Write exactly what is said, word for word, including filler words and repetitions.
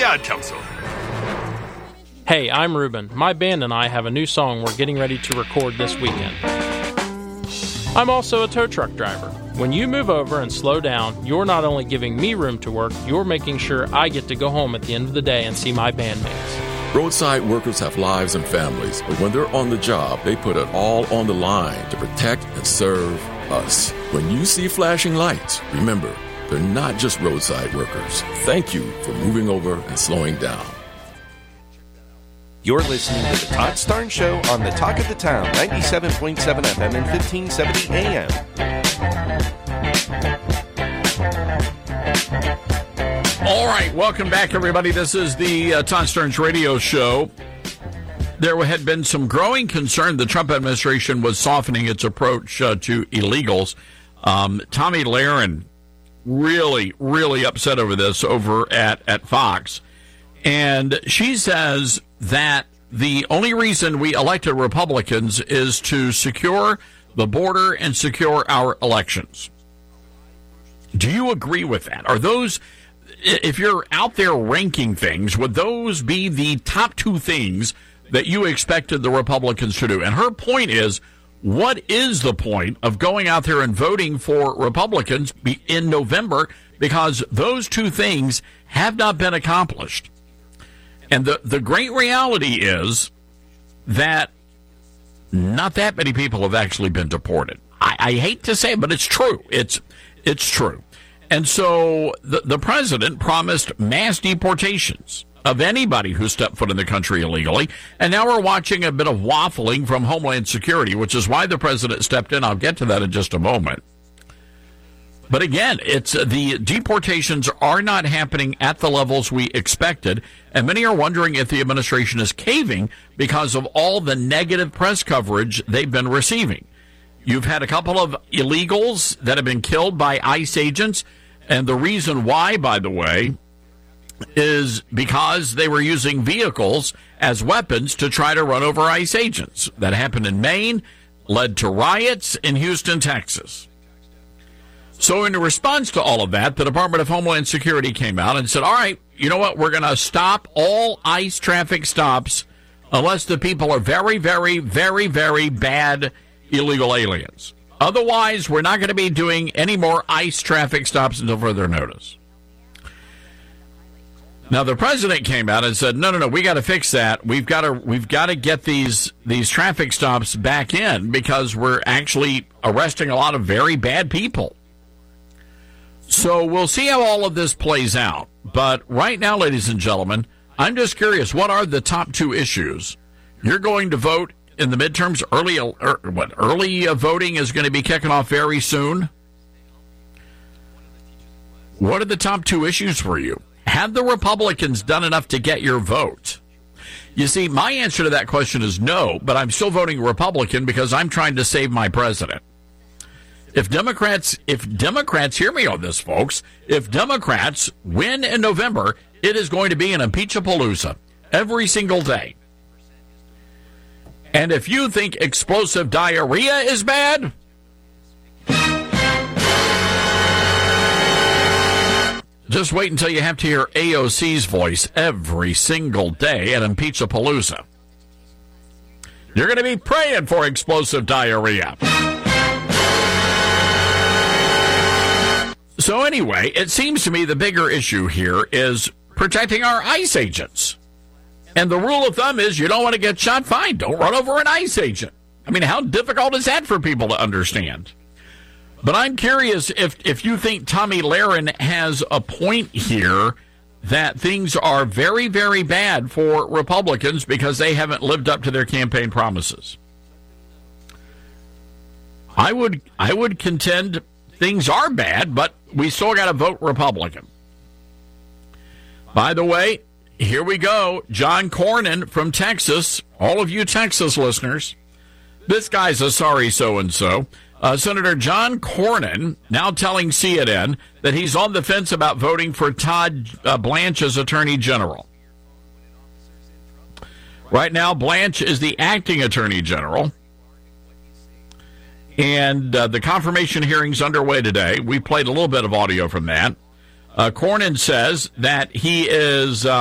the Ad Council. Hey, I'm Ruben. My band and I have a new song we're getting ready to record this weekend. I'm also a tow truck driver. When you move over and slow down, you're not only giving me room to work, you're making sure I get to go home at the end of the day and see my bandmates. Roadside workers have lives and families, but when they're on the job, they put it all on the line to protect and serve us. When you see flashing lights, remember, they're not just roadside workers. Thank you for moving over and slowing down. You're listening to the Todd Starnes Show on the Talk of the Town, ninety-seven point seven F M and fifteen seventy A M. All right, welcome back, everybody. This is the uh, Todd Starnes Radio Show. There had been some growing concern the Trump administration was softening its approach uh, to illegals. Um, Tomi Lahren really, really upset over this over at, at Fox. And she says that the only reason we elected Republicans is to secure the border and secure our elections. Do you agree with that? Are those, if you're out there ranking things, would those be the top two things that you expected the Republicans to do? And her point is, what is the point of going out there and voting for Republicans in November, because those two things have not been accomplished? And the, the great reality is that not that many people have actually been deported. I, I hate to say it, but it's true. It's it's true. And so the, the president promised mass deportations of anybody who stepped foot in the country illegally. And now we're watching a bit of waffling from Homeland Security, which is why the president stepped in. I'll get to that in just a moment. But again, it's uh, the deportations are not happening at the levels we expected, and many are wondering if the administration is caving because of all the negative press coverage they've been receiving. You've had a couple of illegals that have been killed by ICE agents, and the reason why, by the way, is because they were using vehicles as weapons to try to run over ICE agents. That happened in Maine, led to riots in Houston, Texas. So in response to all of that, the Department of Homeland Security came out and said, all right, you know what, we're going to stop all ICE traffic stops unless the people are very, very, very, very bad illegal aliens. Otherwise, we're not going to be doing any more ICE traffic stops until further notice. Now, the president came out and said, no, no, no, we got to fix that. We've got to we've got to get these these traffic stops back in because we're actually arresting a lot of very bad people. So we'll see how all of this plays out. But right now, ladies and gentlemen, I'm just curious, what are the top two issues? You're going to vote in the midterms. Early, er, what, early uh, voting is going to be kicking off very soon. What are the top two issues for you? Have the Republicans done enough to get your vote? You see, my answer to that question is no, but I'm still voting Republican because I'm trying to save my president. If Democrats, if Democrats, hear me on this, folks, if Democrats win in November, it is going to be an impeach-a-palooza every single day. And if you think explosive diarrhea is bad, just wait until you have to hear A O C's voice every single day at impeach-a-palooza. You're going to be praying for explosive diarrhea. So anyway, it seems to me the bigger issue here is protecting our ICE agents. And the rule of thumb is you don't want to get shot, fine. Don't run over an ICE agent. I mean, how difficult is that for people to understand? But I'm curious if, if you think Tomi Lahren has a point here that things are very, very bad for Republicans because they haven't lived up to their campaign promises. I would I would contend things are bad, but we still got to vote Republican. By the way, here we go. John Cornyn from Texas. All of you Texas listeners, this guy's a sorry so-and-so. Uh, Senator John Cornyn now telling C N N that he's on the fence about voting for Todd uh, Blanche as Attorney General. Right now, Blanche is the acting Attorney General. And uh, the confirmation hearing's underway today. We played a little bit of audio from that. Uh, Cornyn says that he is... Uh,